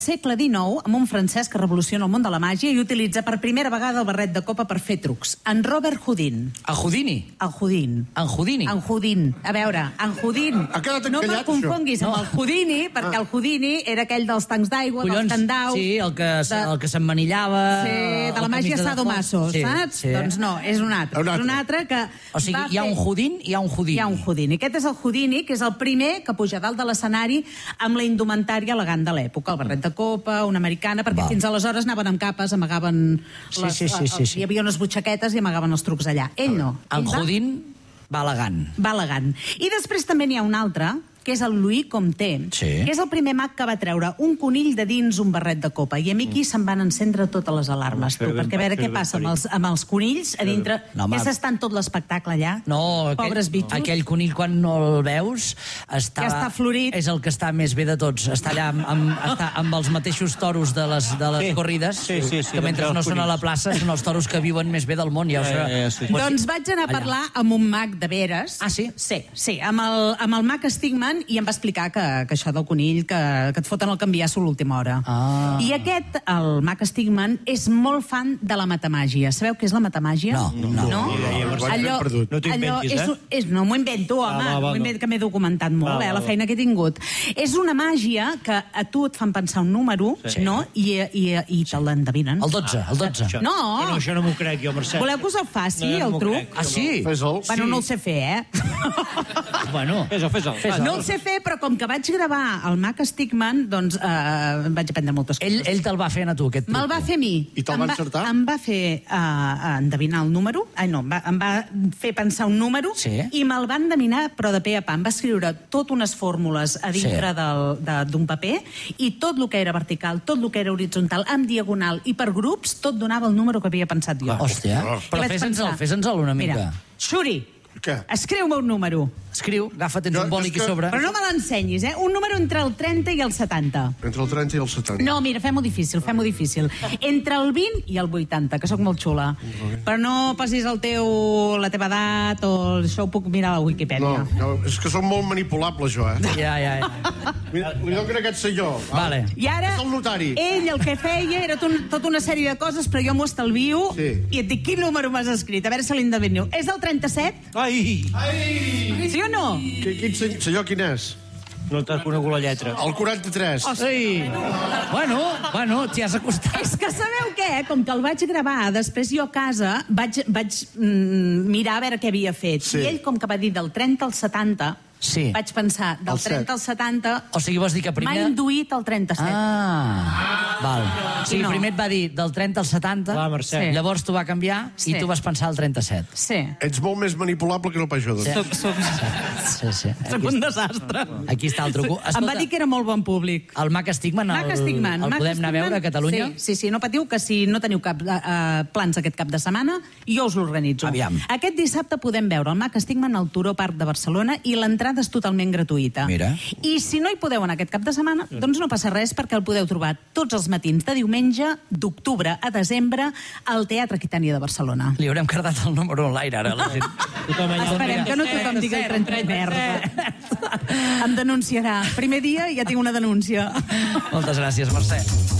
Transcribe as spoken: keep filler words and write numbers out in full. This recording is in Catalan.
segle dinou, amb un francès que revoluciona el món de la màgia i utilitza per primera vegada el barret de copa per fer trucs. En Robert Houdin. El Houdini? El Houdin. En Houdini? En Houdin. A veure, en Houdin. Ha quedat no me'l encallat, confonguis això. amb el Houdini, perquè el Houdini era aquell dels tancs d'aigua, dels candaus... Sí, el que, de... el que s'emmanillava... Sí, de la màgia Sadomaso, sí, saps? Sí. Doncs no, és un altre. Un altre. És un altre que... O sigui, hi ha un Houdin i hi ha un Houdini. Hi ha un Houdini. Aquest és el Houdini, que és el primer que puja dalt de l'escenari amb la indumentària elegant de l'època. El barret de copa, una americana, perquè Val. fins aleshores anaven amb capes, amagaven... Sí, les, sí, sí, sí, sí. Hi havia unes butxaquetes i amagaven els trucs allà. Ell no. En Ell va- Houdin va elegant. va elegant. I després també n'hi ha un altre, que és el Louis Comte, Sí. que és el primer mag que va treure un conill de dins un barret de copa. I a mi aquí se'n van encendre totes les alarmes, tu, perquè a veure què passa amb els, amb els conills a dintre. No, home. Ja s'està en tot l'espectacle allà. No, Pobres aquell, bitxos. aquell conill quan no el veus està, Ja està florit. És el que està més bé de tots. Està allà amb, amb, està amb els mateixos toros de les, de les Sí. corrides, Sí, sí, sí, que mentre dels no són a la conills. plaça són els toros que viuen més bé del món. Ja ho sé. Eh, eh, sí. Doncs vaig anar a parlar amb un mag de veres. Ah, sí? Sí, sí, amb el, amb el mag Stigman, i em va explicar que, que això del conill, que, que et foten el canviasso a l'última hora. Ah. I aquest, el mag Stigman, és molt fan de la matamàgia. Sabeu què és la matamàgia? No, no. no? Ni idea, ho vaig ben perdut. No t'ho inventis, és, eh? És, no m'ho invento, home, va, va, m'ho no. invento, que m'he documentat molt, Va, eh, va, la va. feina que he tingut. És una màgia que a tu et fan pensar un número, Sí. no? I, i, i te l'endevinen. El dotze, el dotze. Això. No. no, això no m'ho crec jo, Mercè. Voleu que us el faci, No, no el m'ho truc? crec. Ah, sí? Fes-el. Bueno, no el sé fer, eh? Bueno, Fes-ho, fes-ho. Fes-ho. No el sé fer, però com que vaig gravar el Mac Stigman, doncs eh, vaig aprendre moltes coses. ell, ell te'l va fer a tu, aquest truc. Me'l va fer a mi. I te'l Em va encertar? Em va fer uh, endevinar el número. Ai, no, em va, em va fer pensar un número Sí. i me'l va endevinar, però de pe a pa. Em va escriure tot unes fórmules a dintre Sí. del- de- d'un paper i tot el que era vertical, tot el que era horitzontal, en diagonal i per grups, tot donava el número que havia pensat jo. Hòstia, I però vaig fes-nos-el, pensar, fes-nos-el una mica. Mira, Xuri, Què? escriu-me un número. Escriu, agafa, tens Jo- un boli és aquí que- sobre. Però no me l'ensenyis, eh? Un número entre el trenta i el setanta. Entre el trenta i el setanta. No, mira, fem-ho difícil, fem-ho difícil. Entre el vint i el vuitanta, que sóc molt xula. Però no posis el teu, la teva edat o això ho puc mirar a la Wikipedia. No, no, és que som molt manipulables, jo, eh? Ja, ja, ja. Mira, li dono aquest senyor. va. Vale. I ara, És el notari. ell el que feia era tot, tota una sèrie de coses, però jo m'ho estalvio Sí. i et dic quin número m'has escrit, a veure si l'endeveniu. És el trenta-set? Ai! Sí o no? Qui- Quin senyor, senyor quin és? No t'has conegut la lletra. El quaranta-tres. Ei. Bueno, bueno, t'hi has acostat. És que sabeu què? Com que el vaig gravar, després jo a casa vaig, vaig mm, mirar a veure què havia fet. Sí. I ell, com que va dir del trenta al setanta, Sí. vaig pensar, del El trenta al setanta, O sigui, vols dir que m'ha primer... induït el trenta-set. Ah, val. O sigui, no. primer et va dir del trenta al setanta, Va, Mercè. Sí. llavors t'ho va canviar Sí. i tu vas pensar al trenta-set. Sí. Ets molt més manipulable que no pas jo, doncs. Soc, soc, Sí, sí. soc Aquí, un desastre. aquí està el truc. Em va dir que era molt bon públic. El Mac Stigman, el, Mac Stigman. el Mac podem anar a Stigman, veure a Catalunya? Sí, sí, sí, no patiu, que si no teniu cap, uh, plans aquest cap de setmana, jo us l'organitzo. Aviam. Aquest dissabte podem veure el Mac Stigman al Turó Parc de Barcelona i l'entrada és totalment gratuïta. Mira. I si no hi podeu anar aquest cap de setmana, doncs no passa res, perquè el podeu trobar tots els matins de diumenge, d'octubre a desembre, al Teatre Aquitània de Barcelona. Li haurem cardat el número en l'aire, ara, a la gent. Tothom allà... Esperem que no tothom digui el trenta-set. Merda. Em denunciarà. Primer dia i ja tinc una denúncia. Moltes gràcies, Mercè.